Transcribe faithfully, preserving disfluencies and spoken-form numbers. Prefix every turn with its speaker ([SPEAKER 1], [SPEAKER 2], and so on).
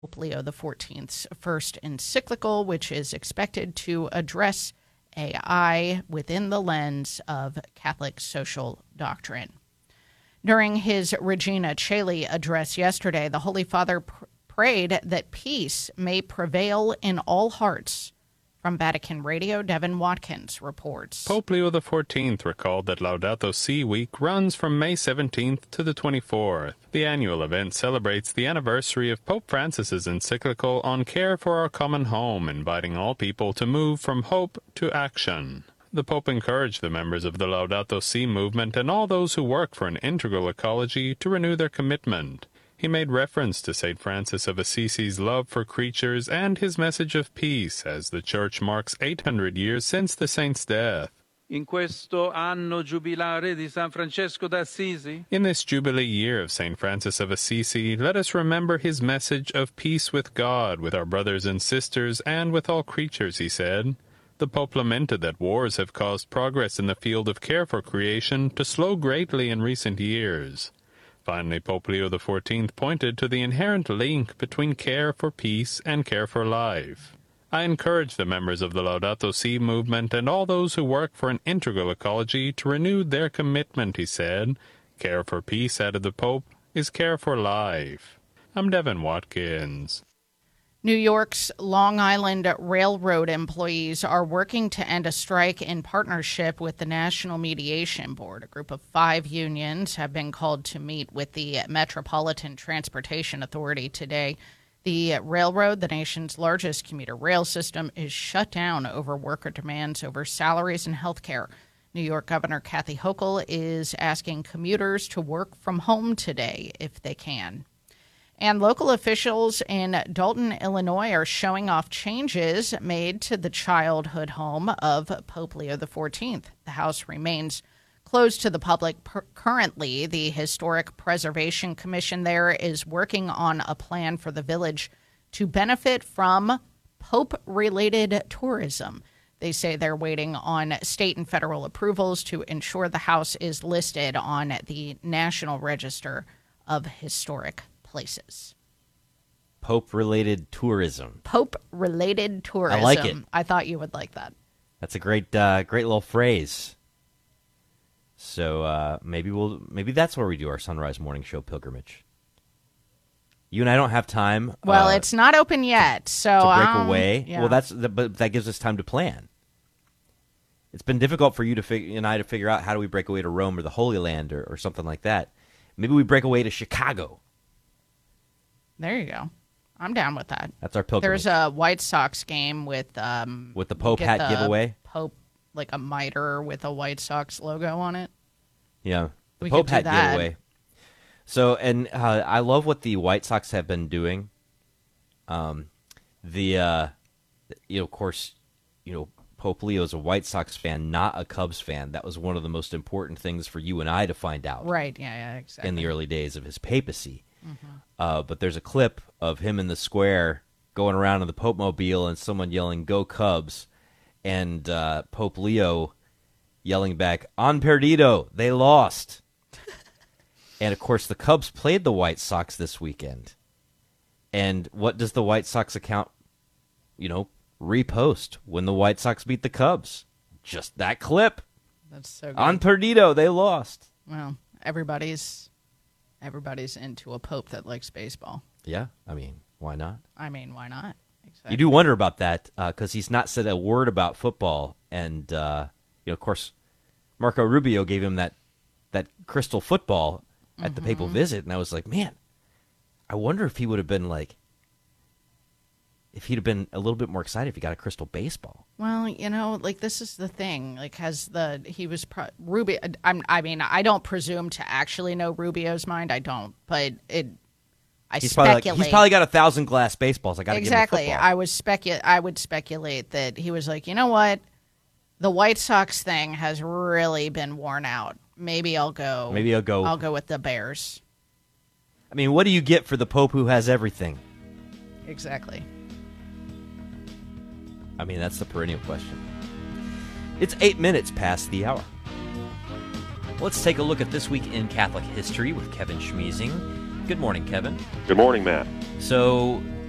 [SPEAKER 1] Pope Leo the fourteenth's first encyclical, which is expected to address A I within the lens of Catholic social doctrine. During his Regina Caeli address yesterday, the Holy Father pr- prayed that peace may prevail in all hearts. From Vatican Radio, Devin Watkins reports.
[SPEAKER 2] Pope Leo the fourteenth recalled that Laudato Si Week runs from May seventeenth to the twenty-fourth. The annual event celebrates the anniversary of Pope Francis's encyclical on care for our common home, inviting all people to move from hope to action. The Pope encouraged the members of the Laudato Si movement and all those who work for an integral ecology to renew their commitment. He made reference to Saint Francis of Assisi's love for creatures and his message of peace as the Church marks eight hundred years since the saint's death.
[SPEAKER 3] In questo anno giubilare di San Francesco d'Assisi,
[SPEAKER 2] In this Jubilee year of Saint Francis of Assisi, let us remember his message of peace with God, with our brothers and sisters, and with all creatures, he said. The Pope lamented that wars have caused progress in the field of care for creation to slow greatly in recent years. Finally, Pope Leo the fourteenth pointed to the inherent link between care for peace and care for life. I encourage the members of the Laudato Si movement and all those who work for an integral ecology to renew their commitment, he said. Care for peace, added the Pope, is care for life. I'm Devin Watkins.
[SPEAKER 1] New York's Long Island Railroad employees are working to end a strike in partnership with the National Mediation Board. A group of five unions have been called to meet with the Metropolitan Transportation Authority today. The railroad, the nation's largest commuter rail system, is shut down over worker demands over salaries and health care. New York Governor Kathy Hochul is asking commuters to work from home today if they can. And local officials in Dalton, Illinois, are showing off changes made to the childhood home of Pope Leo the fourteenth. The house remains closed to the public. Per- currently, the Historic Preservation Commission there is working on a plan for the village to benefit from Pope-related tourism. They say they're waiting on state and federal approvals to ensure the house is listed on the National Register of Historic Places.
[SPEAKER 4] Pope-related tourism.
[SPEAKER 1] Pope-related tourism.
[SPEAKER 4] I like it.
[SPEAKER 1] I thought you would like that.
[SPEAKER 4] That's a great, uh, great little phrase. So uh, maybe we'll, maybe that's where we do our Sunrise Morning Show pilgrimage. You and I don't have time.
[SPEAKER 1] Well,
[SPEAKER 4] uh,
[SPEAKER 1] it's not open yet, so
[SPEAKER 4] to break
[SPEAKER 1] um,
[SPEAKER 4] away.
[SPEAKER 1] Yeah.
[SPEAKER 4] Well, that's the, but that gives us time to plan. It's been difficult for you to fig- and I to figure out how do we break away to Rome or the Holy Land or, or something like that. Maybe we break away to Chicago.
[SPEAKER 1] There you go. I'm down with that.
[SPEAKER 4] That's our pilgrimage.
[SPEAKER 1] There's a White Sox game with um
[SPEAKER 4] with the Pope
[SPEAKER 1] get
[SPEAKER 4] hat
[SPEAKER 1] the
[SPEAKER 4] giveaway.
[SPEAKER 1] Pope, like a mitre with a White Sox logo on it.
[SPEAKER 4] Yeah, the
[SPEAKER 1] We
[SPEAKER 4] Pope
[SPEAKER 1] could do
[SPEAKER 4] hat
[SPEAKER 1] that.
[SPEAKER 4] giveaway. So, and uh, I love what the White Sox have been doing. Um, the uh, you know, of course, you know, Pope Leo is a White Sox fan, not a Cubs fan. That was one of the most important things for you and I to find out.
[SPEAKER 1] Right. Yeah. Yeah. Exactly.
[SPEAKER 4] In the early days of his papacy.
[SPEAKER 1] Mm-hmm.
[SPEAKER 4] Uh, but there's a clip of him in the square going around in the Pope Mobile and someone yelling, "Go Cubs," and uh, Pope Leo yelling back, "On perdido, they lost." And, of course, the Cubs played the White Sox this weekend. And what does the White Sox account, you know, repost when the White Sox beat the Cubs? Just that clip.
[SPEAKER 1] That's so good.
[SPEAKER 4] On perdido, they lost.
[SPEAKER 1] Well, everybody's everybody's into a Pope that likes baseball.
[SPEAKER 4] Yeah, I mean, why not?
[SPEAKER 1] I mean, why not? Exactly.
[SPEAKER 4] You do wonder about that because uh, he's not said a word about football. And, uh, you know, of course, Marco Rubio gave him that, that crystal football at
[SPEAKER 1] Mm-hmm.
[SPEAKER 4] the papal visit. And I was like, man, I wonder if he would have been like, if he'd have been a little bit more excited if he got a crystal baseball.
[SPEAKER 1] Well, you know, like this is the thing. Like, has the he was pro- Rubio? I'm, I mean, I don't presume to actually know Rubio's mind. I don't, but it. I
[SPEAKER 4] He's probably,
[SPEAKER 1] speculate.
[SPEAKER 4] like, he's probably got a thousand glass baseballs. I got to
[SPEAKER 1] exactly.
[SPEAKER 4] give him football.
[SPEAKER 1] I was specu- I would speculate that he was like, you know what, the White Sox thing has really been worn out. Maybe I'll go.
[SPEAKER 4] Maybe I'll go.
[SPEAKER 1] I'll go with the Bears.
[SPEAKER 4] I mean, what do you get for the Pope who has everything?
[SPEAKER 1] Exactly.
[SPEAKER 4] I mean, that's the perennial question. It's eight minutes past the hour. Let's take a look at this week in Catholic history with Kevin Schmeezing. Good morning, Kevin.
[SPEAKER 5] Good morning, Matt.
[SPEAKER 4] So,